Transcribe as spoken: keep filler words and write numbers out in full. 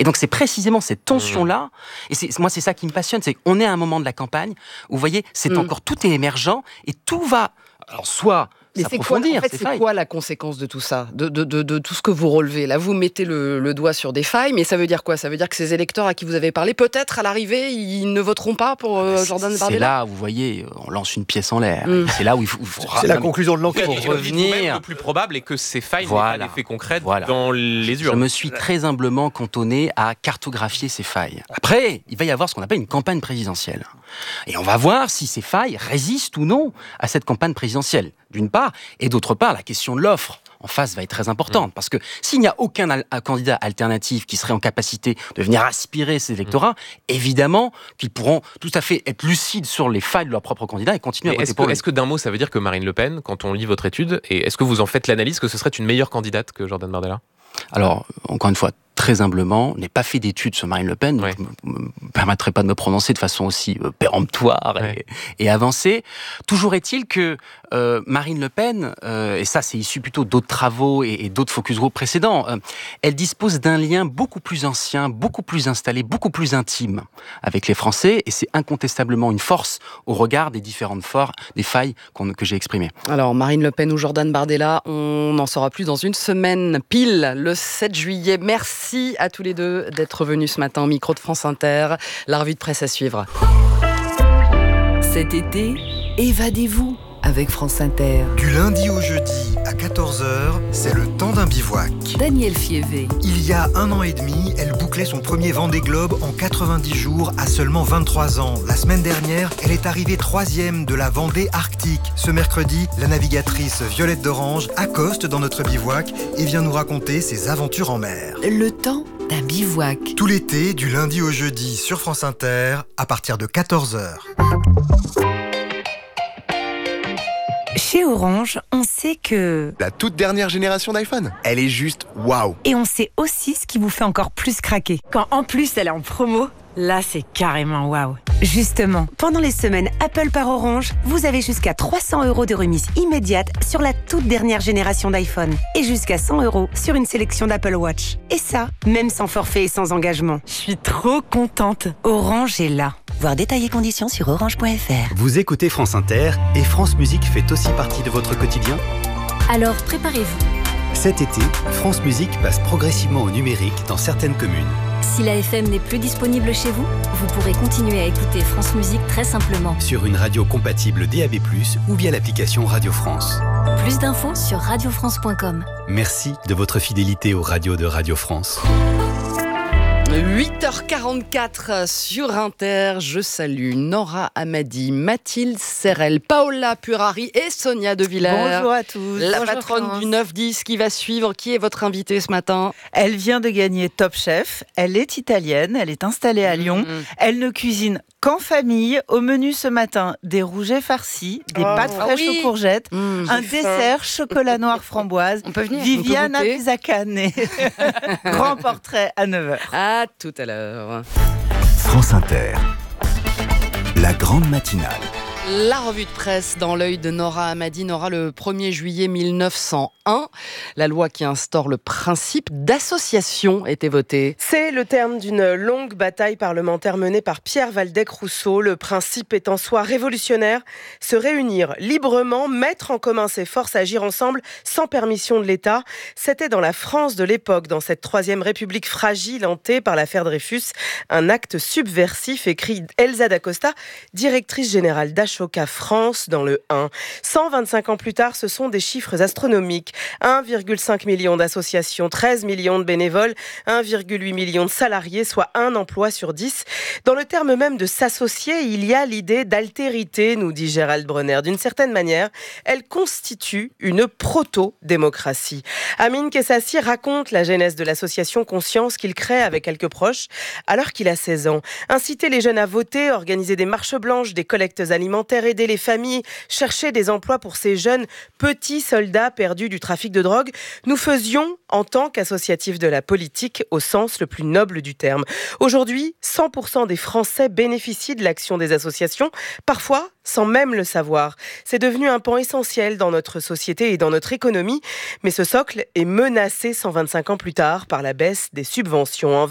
Et donc c'est précisément cette tension-là, et c'est, moi c'est ça qui me passionne, c'est qu'on est à un moment de la campagne où, vous voyez, c'est mmh. encore, tout est émergent, et tout va, alors soit... Mais c'est quoi, en fait, c'est failles. quoi la conséquence de tout ça, de, de, de, de tout ce que vous relevez? Là, vous mettez le, le doigt sur des failles, mais ça veut dire quoi? Ça veut dire que ces électeurs à qui vous avez parlé, peut-être à l'arrivée, ils ne voteront pas pour euh, Jordan Bardella? C'est là, vous voyez, on lance une pièce en l'air. Mmh. C'est là où il faut... Il faut c'est la conclusion de l'enquête. Pour revenir... Le plus probable est que ces failles voilà. n'aient pas d'effet concret voilà. dans les urnes. Je me suis très humblement cantonné à cartographier ces failles. Après, il va y avoir ce qu'on appelle une campagne présidentielle. Et on va voir si ces failles résistent ou non à cette campagne présidentielle, d'une part, et d'autre part, la question de l'offre en face va être très importante, mmh. parce que s'il n'y a aucun al- candidat alternatif qui serait en capacité de venir aspirer ces électorats, mmh. évidemment qu'ils pourront tout à fait être lucides sur les failles de leur propre candidat et continuer Mais à voter est-ce pour que, lui. Est-ce que d'un mot, ça veut dire que Marine Le Pen, quand on lit votre étude, et est-ce que vous en faites l'analyse que ce serait une meilleure candidate que Jordan Bardella? Alors, encore une fois, très humblement, n'ai pas fait d'études sur Marine Le Pen, donc ouais. je ne me permettrai pas de me prononcer de façon aussi euh, péremptoire et, ouais. et avancée. Toujours est-il que euh, Marine Le Pen, euh, et ça c'est issu plutôt d'autres travaux et, et d'autres focus group précédents, euh, elle dispose d'un lien beaucoup plus ancien, beaucoup plus installé, beaucoup plus intime avec les Français, et c'est incontestablement une force au regard des différentes for- des failles qu'on, que j'ai exprimées. Alors, Marine Le Pen ou Jordan Bardella, on en saura plus dans une semaine pile, le sept juillet. Merci à tous les deux d'être venus ce matin au micro de France Inter. La revue de presse à suivre. Cet été, évadez-vous avec France Inter. Du lundi au jeudi à quatorze heures, c'est le temps d'un bivouac. Daniel Fievé. Il y a un an et demi, elle bouclait son premier Vendée Globe en quatre-vingt-dix jours à seulement vingt-trois ans. La semaine dernière, elle est arrivée troisième de la Vendée Arctique. Ce mercredi, la navigatrice Violette d'Orange accoste dans notre bivouac et vient nous raconter ses aventures en mer. Le temps d'un bivouac. Tout l'été, du lundi au jeudi sur France Inter, à partir de quatorze heures. Chez Orange, on sait que... La toute dernière génération d'iPhone, elle est juste waouh. Et on sait aussi ce qui vous fait encore plus craquer. Quand en plus elle est en promo, là c'est carrément waouh. Justement, pendant les semaines Apple par Orange, vous avez jusqu'à trois cents euros de remise immédiate sur la toute dernière génération d'iPhone. Et jusqu'à cent euros sur une sélection d'Apple Watch. Et ça, même sans forfait et sans engagement. Je suis trop contente. Orange est là. Voir détails et conditions sur orange point f r. Vous écoutez France Inter et France Musique fait aussi partie de votre quotidien? Alors préparez-vous. Cet été, France Musique passe progressivement au numérique dans certaines communes. Si la F M n'est plus disponible chez vous, vous pourrez continuer à écouter France Musique très simplement. Sur une radio compatible D A B plus, ou via l'application Radio France. Plus d'infos sur radio france point com. Merci de votre fidélité aux radios de Radio France. huit heures quarante-quatre sur Inter. Je salue Nora Amadi, Mathilde Serrel, Paola Purari et Sonia De Villers. Bonjour à tous. La Bonjour patronne France. du neuf dix qui va suivre. Qui est votre invitée ce matin? Elle vient de gagner Top Chef. Elle est italienne. Elle est installée à Lyon. Mmh. Elle ne cuisine qu'en famille. Au menu ce matin, des rougets farcis, des oh. pâtes fraîches ah oui. aux courgettes, mmh, un dessert faim. chocolat noir framboise. On peut venir. Viviana Pisacane. Grand portrait à neuf heures. À tout à l'heure. France Inter, la grande matinale. La revue de presse dans l'œil de Nora Amadi. Nora, le premier juillet mille neuf cent un, la loi qui instaure le principe d'association était votée. C'est le terme d'une longue bataille parlementaire menée par Pierre Waldeck-Rousseau. Le principe est en soi révolutionnaire, se réunir librement, mettre en commun ses forces, agir ensemble sans permission de l'État. C'était dans la France de l'époque, dans cette troisième république fragile hantée par l'affaire Dreyfus, un acte subversif, écrit Elsa D'Acosta, directrice générale d'Ashoka France dans le un. cent vingt-cinq ans plus tard, ce sont des chiffres astronomiques. un virgule cinq million d'associations, treize millions de bénévoles, un virgule huit million de salariés, soit un emploi sur dix. Dans le terme même de s'associer, il y a l'idée d'altérité, nous dit Gérald Bronner. D'une certaine manière, elle constitue une proto-démocratie. Amin Kessassi raconte la genèse de l'association Conscience qu'il crée avec quelques proches alors qu'il a seize ans. Inciter les jeunes à voter, organiser des marches blanches, des collectes alimentaires, aider les familles, chercher des emplois pour ces jeunes petits soldats perdus du trafic de drogue, nous faisions en tant qu'associatifs de la politique au sens le plus noble du terme. Aujourd'hui, cent pour cent des Français bénéficient de l'action des associations, parfois sans même le savoir. C'est devenu un pan essentiel dans notre société et dans notre économie, mais ce socle est menacé cent vingt-cinq ans plus tard par la baisse des subventions.